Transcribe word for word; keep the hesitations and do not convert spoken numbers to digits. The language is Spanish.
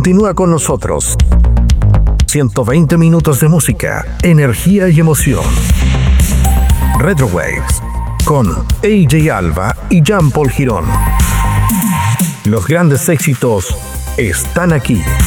Continúa con nosotros. ciento veinte minutos de música, energía y emoción. Retro Waves con A J Alba y Jean Paul Girón. Los grandes éxitos están aquí.